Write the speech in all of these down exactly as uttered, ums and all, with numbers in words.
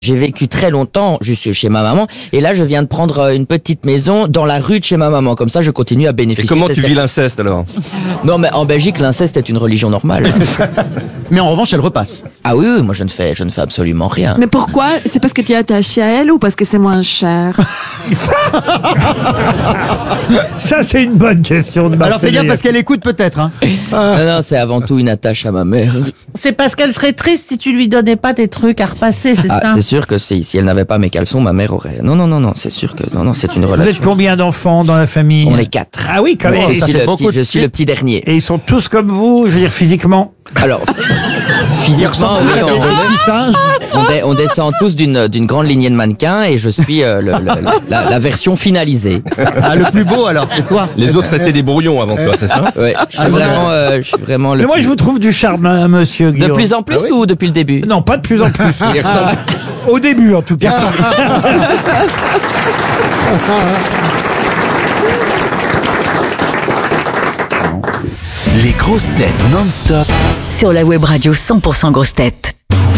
J'ai vécu très longtemps juste chez ma maman et là je viens de prendre une petite maison dans la rue de chez ma maman. Comme ça je continue à bénéficier. Et comment de tu cette... vis l'inceste alors? Non mais en Belgique l'inceste est une religion normale. Mais en revanche elle repasse. Ah oui, oui moi je ne fais je ne fais absolument rien. Mais pourquoi? C'est parce que tu es attaché à elle ou parce que c'est moins cher? Ça c'est une bonne question de Marseille. Alors fais gaffe parce qu'elle écoute peut-être. Hein. Non non c'est avant tout une attache à ma mère. C'est parce qu'elle serait triste si tu lui donnais pas tes trucs à repasser, c'est Ah ça? c'est sûr que si, si elle n'avait pas mes caleçons ma mère aurait. Non non non non c'est sûr que non non c'est une Vous relation. êtes combien d'enfants dans la famille? On est quatre. Ah oui, quand même. je, ça suis fait le beaucoup petit, de je suis le petit dernier. Et ils sont tous comme vous, je veux dire physiquement? Alors, physiquement, oui, on, on, dé- on descend tous d'une d'une grande lignée de mannequins et je suis euh, le, le, la, la version finalisée. Ah le plus beau alors c'est toi. Les autres étaient des brouillons avant toi, c'est ça? Ouais, je suis vraiment, euh, je suis vraiment le. Mais moi je plus- vous trouve du charme, hein, monsieur De Guillaume. plus en plus Ah oui ou depuis le début? Non, pas de plus en plus. Au début en tout cas. Les grosses têtes non-stop. Sur la web radio cent pour cent grosses têtes.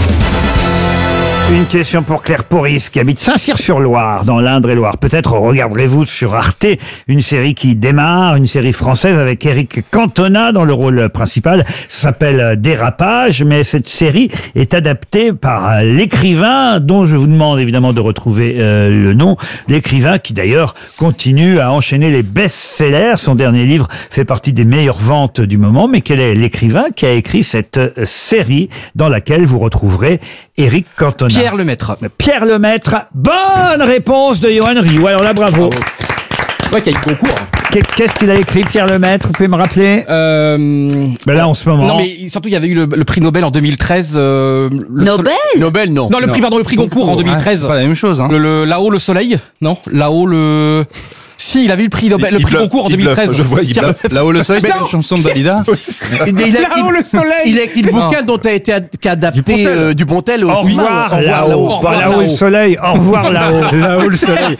Une question pour Claire Porris qui habite Saint-Cyr-sur-Loire dans l'Indre-et-Loire. Peut-être regarderez-vous sur Arte une série qui démarre, une série française avec Eric Cantona dans le rôle principal. Ça s'appelle Dérapage, mais cette série est adaptée par l'écrivain dont je vous demande évidemment de retrouver euh, le nom. L'écrivain qui d'ailleurs continue à enchaîner les best-sellers. Son dernier livre fait partie des meilleures ventes du moment. Mais quel est l'écrivain qui a écrit cette euh, série dans laquelle vous retrouverez Eric Cantona? Pierre Lemaître. Pierre Lemaître. Bonne réponse de Johan Rioux. Alors là, bravo. Ouais, qui a eu le concours. Qu'est- Qu'est-ce qu'il a écrit, Pierre Lemaître? Vous pouvez me rappeler? Euh... Ben là, en ce moment. Non mais surtout il y avait eu le, le prix Nobel en deux mille treize. Euh, le Nobel sol- Nobel non. Non le prix pardon le prix Goncourt en deux mille treize. C'est pas la même chose, hein. Le, le là-haut le soleil. Non là-haut le. Si il avait eu le prix Nobel, le Il prix bluffe, Goncourt en il deux mille treize. bluffe, je vois, il Pierre bluffe. Lemaître. Là-haut le soleil, c'est Mais non. une chanson de Dalida. Il a, Là-haut le soleil. il a écrit le bouquin dont a été ad- qu'adapté Dupontel. euh, Dupontel au Au revoir, au revoir, là-haut. là-haut. Au Pas revoir, là-haut le là-haut. soleil. Au revoir là-haut. Là-haut le soleil.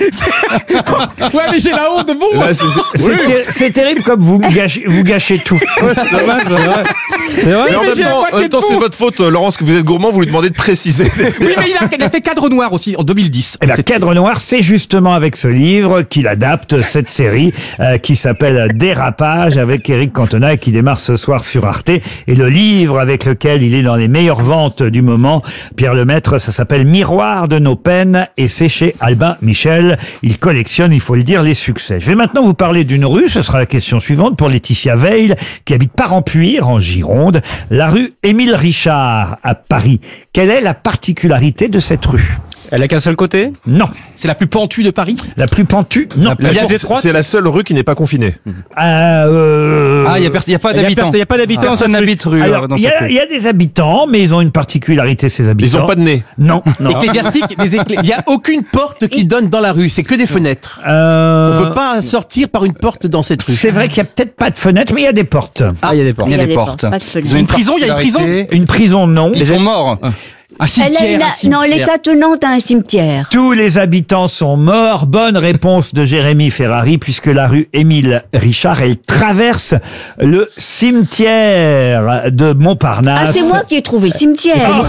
Ouais mais j'ai la honte de vous. Là, c'est- c'est- C'est ter- c'est terrible comme vous me gâchez, vous gâchez tout. C'est dommage, c'est vrai. C'est vrai. Mais en mais même j'ai la temps, moitié en même temps, de c'est vous. votre faute, Laurence, que vous êtes gourmand, vous lui demandez de préciser. Oui mais il a, il a fait Cadre Noir aussi en deux mille dix. Et bien, Cadre Noir, c'est justement avec ce livre qu'il adapte cette série euh, qui s'appelle Dérapage avec Eric Cantona et qui démarre ce soir sur Arte. Et le livre avec lequel il est dans les meilleures ventes du moment, Pierre Lemaître, ça s'appelle Miroir de nos peines et c'est chez Albin Michel. Il collectionne, il faut le dire, les succès. Je vais maintenant vous parler d'une rue, ce sera la question suivante pour Laetitia Veil qui habite Parampuire en Gironde, la rue Émile Richard à Paris. Quelle est la particularité de cette rue? Elle a qu'un seul côté. Non. C'est la plus pentue de Paris. La plus pentue? Non. La Via porte- des étroites. C'est la seule rue qui n'est pas confinée. Ah, euh... Ah, il y a, pers- y a pas Il y a d'habitants. pers- y a pas d'habitants, Personne ça n'habite rue. Alors, dans il y, cette a- rue. il y a des habitants, mais ils ont une particularité, ces habitants. Ils ont pas de nez. Non, non. Ecclésiastique, des éclé... Il y a aucune porte qui donne dans la rue, c'est que des fenêtres. Euh, On peut pas sortir par une porte dans cette rue. C'est vrai qu'il y a peut-être pas de fenêtre, mais il y a des portes. Ah, il y a des portes. Il y a des portes, pas de fenêtres. Ils ont Une prison, il y a une prison particularité. Une prison, non. Ils sont morts. Un Elle cimetière. a une- un cimetière. non, elle est attenante à un cimetière. Tous les habitants sont morts. Bonne réponse de Jérémy Ferrari, puisque la rue Émile Richard, elle traverse le cimetière de Ah, Montparnasse. c'est moi qui ai trouvé cimetière.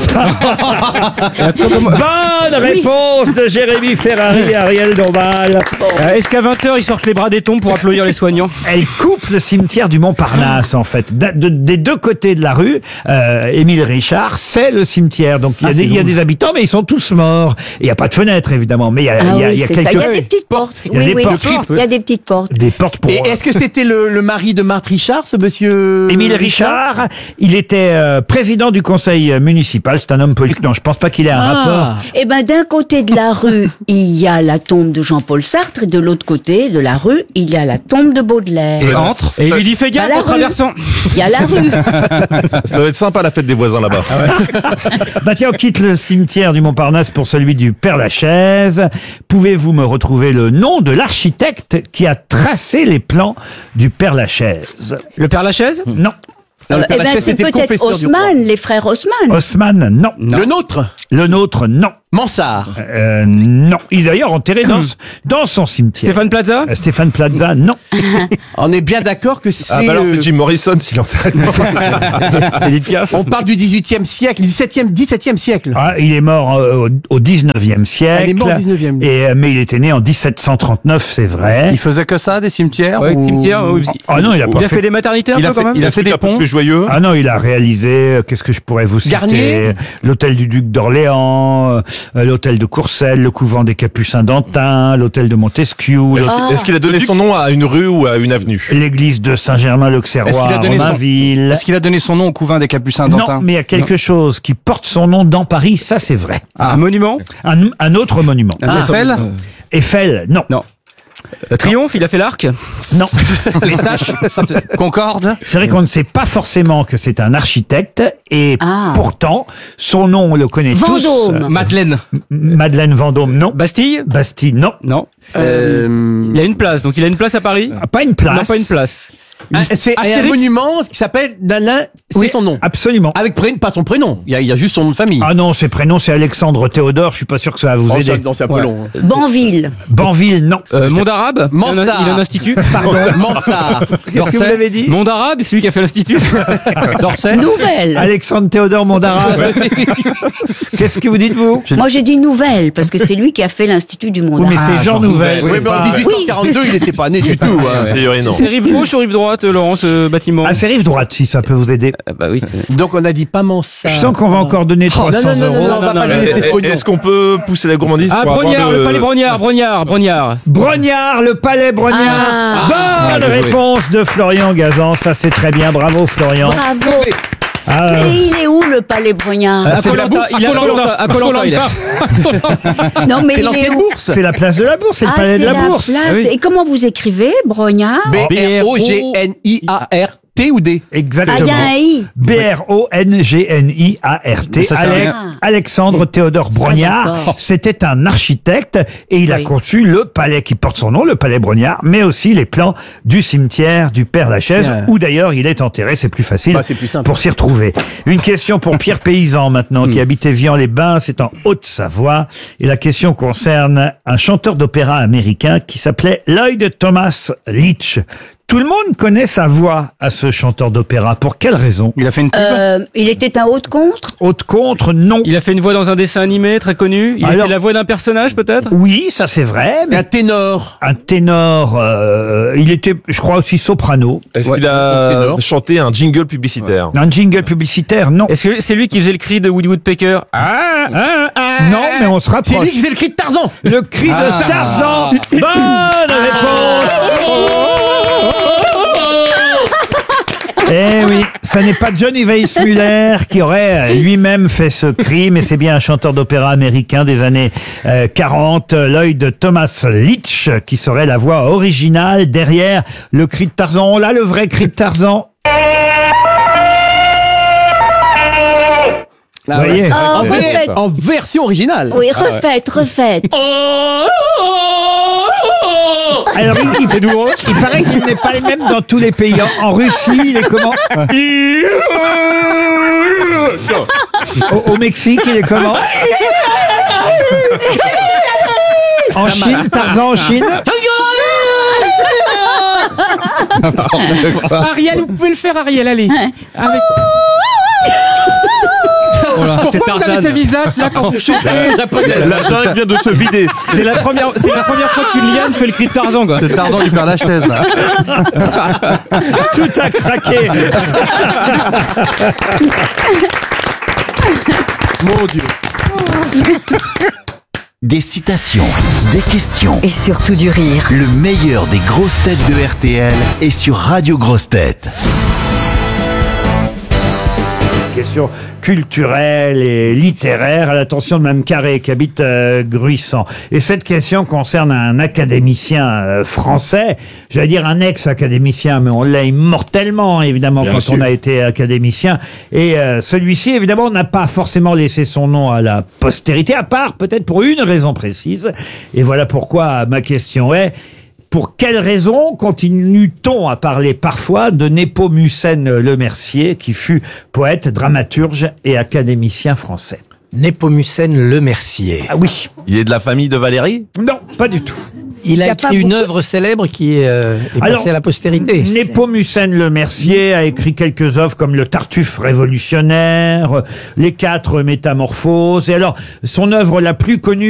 Bonne réponse de Jérémy Ferrari et Ariel Dombal. Euh, Est-ce qu'à vingt heures, ils sortent les bras des tombes pour applaudir les soignants? Elle coupe le cimetière du Montparnasse, en fait. Da- de- des deux côtés de la rue, euh, Émile Richard, c'est le cimetière. Donc il y, a des- il y a des habitants, mais ils sont tous morts. Il n'y a pas de fenêtre, évidemment, mais il y a, Ah il y a- oui, il y a c'est ça. quelques Il y a des petites portes. Il y a Oui, des oui. portes. Il y a des petites portes. des portes pour. Et est-ce que c'était le, le mari de Marthe Richard, ce monsieur Émile Richard, il était euh, président du conseil municipal. C'est un homme politique. Non, je pense pas qu'il ait un rapport. Eh ben, d'un côté de la rue, il y a la tombe de Jean-Paul Sartre, et de l'autre côté de la rue, il y a la tombe de Baudelaire. Et entre. Et il lui dit fais gaffe Bah, la en traversant. Il y a la rue. Ça doit être sympa la fête des voisins là-bas. Bah tiens, on quitte le cimetière du Montparnasse pour celui du Père-Lachaise. Pouvez-vous me retrouver le nom de l'architecte qui a tracé les plans du Père-Lachaise? Le Père Lachaise? Non. Non, le Eh Père ben, Lachaise, c'est c'était le peut-être confesseur du roi. Haussmann, les frères Haussmann. Haussmann, non. Le nôtre. Le nôtre, non. Mansart. Euh, non. Il est d'ailleurs enterré dans, dans son cimetière. Stéphane Plaza. Euh, Stéphane Plaza, non. On est bien d'accord que c'est... Ah bah alors euh, c'est Jim Morrison s'il enterrait. Edith Piaf. On parle du dix-huitième siècle, du dix-septième, dix-septième siècle. Ah, il est mort euh, au, au dix-neuvième siècle. Ah, il est mort au dix-neuvième. Et, euh, mais il était né en dix-sept cent trente-neuf, c'est vrai. Il faisait que ça, des cimetières Ouais, ou- cimetière, ou- Ah non, il a pas Il a fait- fait des maternités un Il peu a quand fait- même. il a fait des un peu ponts. plus joyeux. Ah non, il a réalisé, euh, qu'est-ce que je pourrais vous citer Garnier. L'hôtel du Duc d'Orléans, euh, l'hôtel de Courcelles, le couvent des Capucins d'Antin, l'hôtel de Montesquieu, Est-ce l'hôtel- est-ce qu'il a donné son nom à une rue ou à une avenue? l'église de Est-ce Saint-Germain-l'Auxerrois qu'il a à donné son- Romainville. Est-ce qu'il a donné son nom au couvain des Capucins d'Antin? Non, mais il y a quelque chose qui porte son nom dans Paris, ça c'est vrai. Un monument. Un, un autre monument. Ah, Eiffel euh, Eiffel, non. Non. Euh, Triomphe, il a fait l'arc. Non. Les Saches Concorde. C'est vrai qu'on ne sait pas forcément que c'est un architecte et Ah. pourtant, son nom, on le connaît tous. Vendôme. Euh, Madeleine. Madeleine Vendôme, non. Bastille. Bastille, non. Non. Euh, Il a une place, donc il a une place à Paris. Ah, Pas une place. Non, pas une place. ah, c'est un Astérix. monument qui s'appelle Nana, c'est Oui, son nom. Absolument. Avec prénom, pas son prénom. Il y, a, il y a juste son nom de famille. Ah non, ses prénoms, c'est Alexandre Théodore. Je suis pas sûr que ça va vous Oh, aider. ça- non, c'est un peu Ouais. long. hein. Banville. Banville, non. Euh, Monde arabe. Mansart. Il a un- il a un institut. Mansart. Qu'est-ce que vous avez dit Monde arabe, c'est lui qui a fait l'institut. D'Orsay. Nouvelle. Alexandre Théodore Mondarabe. Qu'est-ce que vous dites, vous Moi, j'ai dit nouvelle, parce que c'est lui qui a fait l'Institut du monde Oui, mais arabe. c'est Jean Nouvel. Oui, c'est mais en pas- dix-huit cent quarante-deux, Oui, il n'était pas né du tout. hein. A priori, non. C'est rive gauche ou rive droite, Laurent, ce bâtiment? Ah, c'est rive droite, si ça peut vous aider. Ah bah oui. c'est- Donc on a dit pas Mansart. Je sens qu'on va encore donner Oh, non, 300 non, non, non, euros. non, on va Non, pas non, lui laisser ce Eh, pognon. Est-ce qu'on peut pousser la gourmandise Ah, pour avoir Brognard, le... le palais Brognard, Brognard, Brognard. Brognard, le palais Brognard. Ah. Bonne bien joué. réponse de Florian Gazan. Ça, c'est très bien. Bravo, Florian. Bravo. Ah, Mais il est où, le palais Brognard? À Koh-Lanta, il est à Koh-Lanta, à Koh-Lanta, il est. Non, mais C'est il est l'ancienne où? bourse. c'est la place de la Bourse. C'est le Ah, palais de c'est la Bourse. place. Ah oui. Et comment vous écrivez, Brognard? B R O G N I A R T ou D? Ah, il y Exactement. a un I. B R O N G N I A R T. Ça sert à Ale- rien. Alexandre Théodore Brognard, Ah, d'accord. c'était un architecte et il a Oui. conçu le palais qui porte son nom, le palais Brognard, mais aussi les plans du cimetière du Père Lachaise, Tiens. où d'ailleurs il est enterré, c'est plus facile Bah, c'est plus simple. pour s'y retrouver. Une question pour Pierre Paysan maintenant, qui habitait Vian-les-Bains, c'est en Haute-Savoie, et la question concerne un chanteur d'opéra américain qui s'appelait Lloyd Thomas Leach. Tout le monde connaît sa voix à ce chanteur d'opéra. Pour quelle raison? Il a fait une pub. Euh, il était un haute contre? Haute contre, non. Il a fait une voix dans un dessin animé très connu. Il a Alors- fait la voix d'un personnage peut-être. Oui, ça c'est vrai, mais Un ténor. un ténor, euh, il était, je crois, aussi soprano. Est-ce Ouais. qu'il a Ténor. chanté un jingle publicitaire? Un jingle publicitaire, non. Est-ce que c'est lui qui faisait le cri de Woody Woodpecker? Ah, ah, ah. Non, mais on se C'est lui rapproche. qui faisait le cri de Tarzan. Le cri de Tarzan. Bonne réponse. Eh oui, ça n'est pas Johnny Weissmuller qui aurait euh, lui-même fait ce cri, mais c'est bien un chanteur d'opéra américain des années euh, quarante, euh, Lloyd Thomas Leach, qui serait la voix originale derrière le cri de Tarzan. On l'a, le vrai cri de Tarzan. Vous voyez Oh, En, ver- refaites. en version originale. Oui, refaites, refaites. Alors, il, il- C'est douloureux. il paraît qu'il n'est pas le même dans tous les pays. En, en Russie, il est comment au, au Mexique, il est comment En Chine, Tarzan en Chine. Ariel, vous pouvez le faire, Ariel, allez. Avec... Pourquoi vous avez ce visage là quand vous chantez? La jungle vient de se vider. C'est la première, c'est la première fois qu'une liane fait le cri de Tarzan quoi. C'est Tarzan du Père Lachaise, là. Tout a craqué. Mon Dieu. Des citations, des questions. Et surtout du rire. Le meilleur des grosses têtes de R T L est sur Radio Grosses Têtes. Question culturelle et littéraire à l'attention de Mme Carré qui habite euh, Gruissant. Et cette question concerne un académicien euh, français, j'allais dire un ex-académicien, mais on l'a immortellement évidemment Bien quand sûr. on a été académicien. Et euh, celui-ci évidemment n'a pas forcément laissé son nom à la postérité, à part peut-être pour une raison précise. Et voilà pourquoi ma question est: pour quelle raison continue-t-on à parler parfois de Népomucène Lemercier, qui fut poète, dramaturge et académicien français? Népomucène Le Mercier. Ah oui. Il est de la famille de Valérie? Non, pas du tout. Il a, Y a écrit pas une beaucoup- œuvre célèbre qui est, euh, est Alors, passée à la postérité. Népomucène Le Mercier a écrit quelques œuvres comme Le Tartuffe révolutionnaire, Les Quatre Métamorphoses. Et alors, son œuvre la plus connue,